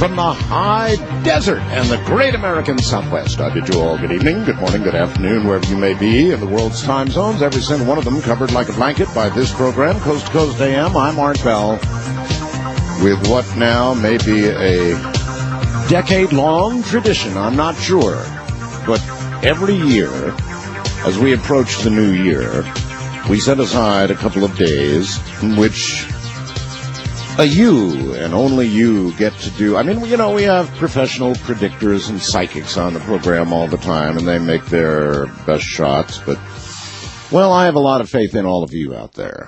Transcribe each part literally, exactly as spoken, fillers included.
from the high desert and the great American Southwest. I bid you all good evening, good morning, good afternoon, wherever you may be in the world's time zones. Every single one of them covered like a blanket by this program, Coast to Coast A M. I'm Art Bell with what now may be a decade-long tradition. I'm not sure, but every year, as we approach the new year, we set aside a couple of days in which Uh, you, and only you, get to do... I mean, you know, we have professional predictors and psychics on the program all the time, and they make their best shots, but, well, I have a lot of faith in all of you out there.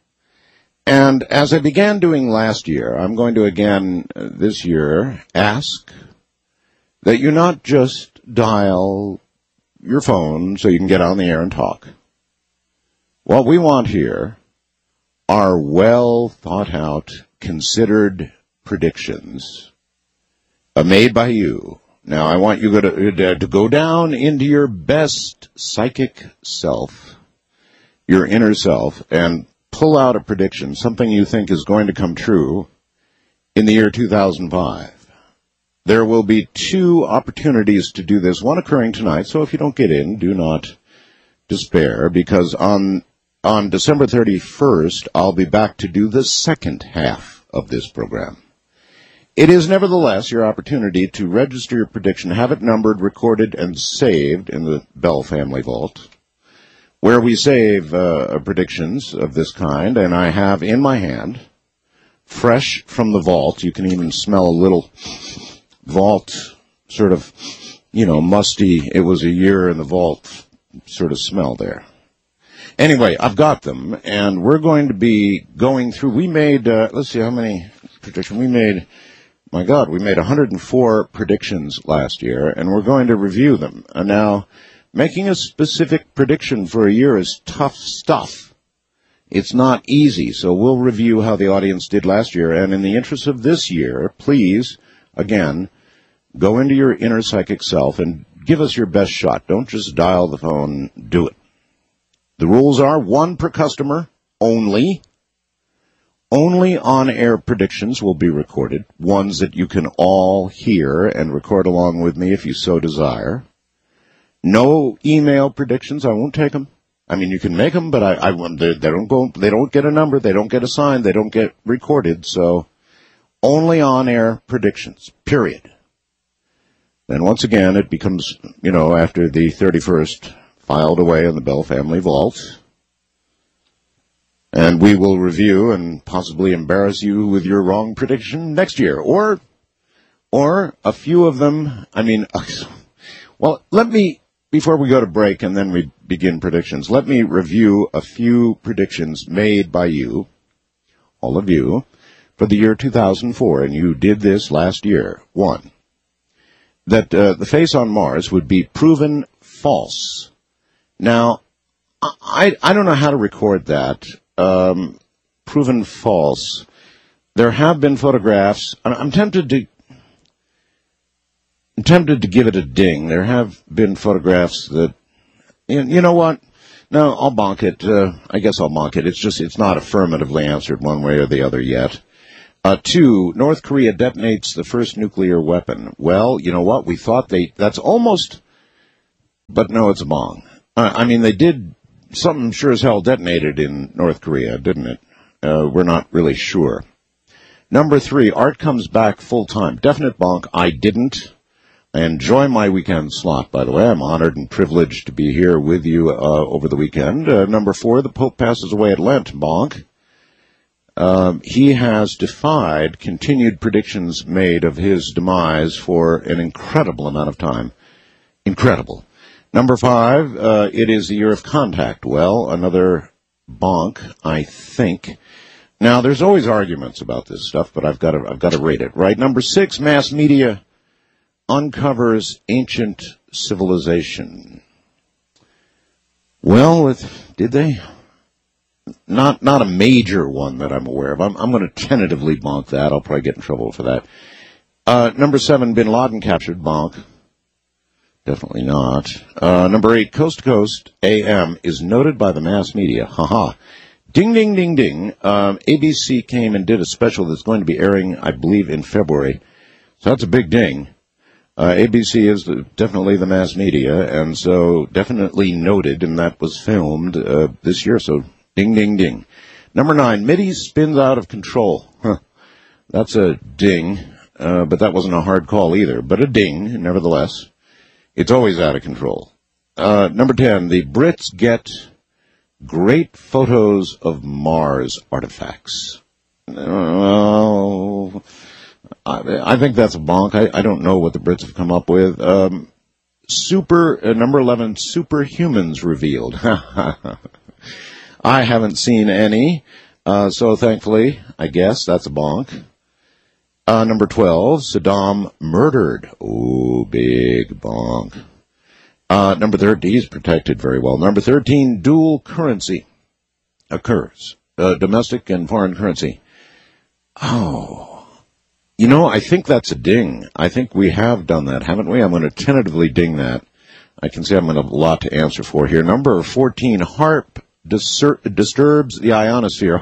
And as I began doing last year, I'm going to again uh, this year ask that you not just dial your phone so you can get on the air and talk. What we want here are well thought out, considered predictions uh, made by you. Now, I want you to, to go down into your best psychic self, your inner self, and pull out a prediction, something you think is going to come true in the year two thousand five. There will be two opportunities to do this, one occurring tonight, so if you don't get in, do not despair, because on On December thirty-first, I'll be back to do the second half of this program. It is nevertheless your opportunity to register your prediction, have it numbered, recorded, and saved in the Bell Family Vault, where we save uh, predictions of this kind, and I have in my hand, fresh from the vault, you can even smell a little vault sort of, you know, musty, it was a year in the vault sort of smell there. Anyway, I've got them, and we're going to be going through, we made, uh, let's see how many predictions, we made, my God, we made one hundred four predictions last year, and we're going to review them. And now, making a specific prediction for a year is tough stuff. It's not easy, so we'll review how the audience did last year, and in the interest of this year, please, again, go into your inner psychic self and give us your best shot. Don't just dial the phone, do it. The rules are one per customer only. Only on-air predictions will be recorded, ones that you can all hear and record along with me if you so desire. No email predictions. I won't take them. I mean, you can make them, but I, I they, they don't go. They don't get a number. They don't get assigned. They don't get recorded. So only on-air predictions. Period. Then once again, it becomes, you know, after the thirty-first. Filed away in the Bell Family Vault. And we will review and possibly embarrass you with your wrong prediction next year. Or, or a few of them, I mean, well, let me, before we go to break and then we begin predictions, let me review a few predictions made by you, all of you, for the year two thousand four. And you did this last year. One, that uh, the face on Mars would be proven false. Now, I, I don't know how to record that. Um, proven false. There have been photographs. I'm tempted to, I'm tempted to give it a ding. There have been photographs that, you know what? No, I'll bonk it. Uh, I guess I'll bonk it. It's just, it's not affirmatively answered one way or the other yet. Uh, two, North Korea detonates the first nuclear weapon. Well, you know what? We thought they, that's almost, but no, it's a bong. I mean, they did, something sure as hell detonated in North Korea, didn't it? Uh, we're not really sure. Number three, Art comes back full-time. Definite bonk, I didn't. I enjoy my weekend slot, by the way. I'm honored and privileged to be here with you uh, over the weekend. Uh, number four, the Pope passes away at Lent, bonk. Um, he has defied continued predictions made of his demise for an incredible amount of time. Incredible. Number five, uh, it is the year of contact. Well, another bonk, I think. Now, there's always arguments about this stuff, but I've got to, I've got to rate it, right? Number six, mass media uncovers ancient civilization. Well, with, did they? Not, not a major one that I'm aware of. I'm, I'm going to tentatively bonk that. I'll probably get in trouble for that. Uh, number seven, Bin Laden captured, bonk. Definitely not. Uh, number eight, Coast to Coast A M is noted by the mass media. Haha. Ding, ding, ding, ding. Um, A B C came and did a special that's going to be airing, I believe, in February. So that's a big ding. Uh, A B C is the, definitely the mass media, and so definitely noted, and that was filmed uh, this year, so ding, ding, ding. Number nine, Mideast spins out of control. Huh. That's a ding, uh, but that wasn't a hard call either, but a ding, nevertheless. It's always out of control. Uh, number ten, the Brits get great photos of Mars artifacts. Oh, I, I think that's a bonk. I, I don't know what the Brits have come up with. Um, super, uh, number eleven, superhumans revealed. I haven't seen any, uh, so thankfully, I guess that's a bonk. Uh, number twelve, Saddam murdered. Ooh, big bonk. Uh, number thirteen is protected very well. Number thirteen, dual currency occurs. Uh, domestic and foreign currency. Oh, you know, I think that's a ding. I think we have done that, haven't we? I'm going to tentatively ding that. I can see I'm going to have a lot to answer for here. Number fourteen, HAARP distur- disturbs the ionosphere.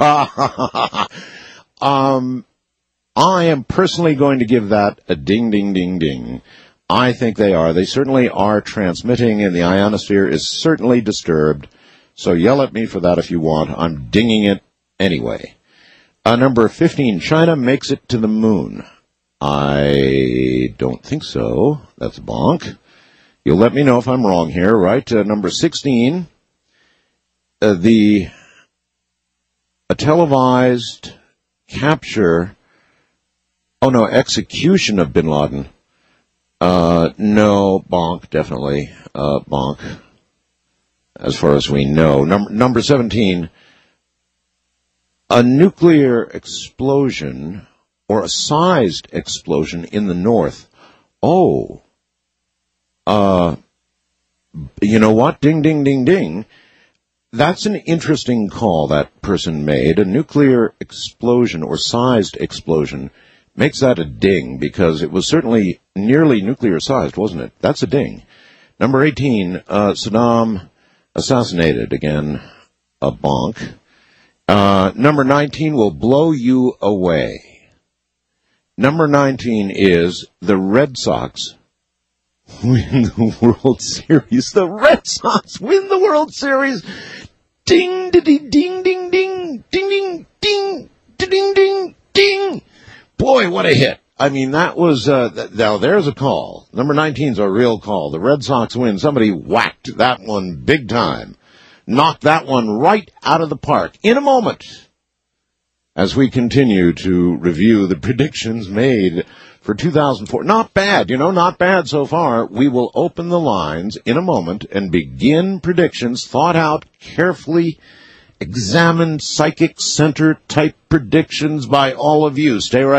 um, I am personally going to give that a ding, ding, ding, ding. I think they are. They certainly are transmitting, and the ionosphere is certainly disturbed. So yell at me for that if you want. I'm dinging it anyway. Uh, number fifteen, China makes it to the moon. I don't think so. That's a bonk. You'll let me know if I'm wrong here, right? Uh, number sixteen, uh, the a televised capture, oh no, execution of bin Laden. Uh, no, bonk, definitely, uh, bonk, as far as we know. Number, number seventeen, a nuclear explosion, or a sized explosion in the north. Oh, uh, you know what? Ding, ding, ding, ding. That's an interesting call that person made. A nuclear explosion, or sized explosion, makes that a ding, because it was certainly nearly nuclear-sized, wasn't it? That's a ding. Number eighteen, uh, Saddam assassinated. Again, a bonk. Uh, number nineteen will blow you away. Number nineteen is the Red Sox win the World Series. The Red Sox win the World Series. Ding, ding, ding, ding, ding, ding, ding, ding, ding, ding, ding. Boy, what a hit. I mean, that was, uh, th- now there's a call. Number nineteen's a real call. The Red Sox win. Somebody whacked that one big time. Knocked that one right out of the park. In a moment, as we continue to review the predictions made for two thousand four. Not bad, you know, not bad so far. We will open the lines in a moment and begin predictions, thought out, carefully examined, psychic center type predictions by all of you. Stay right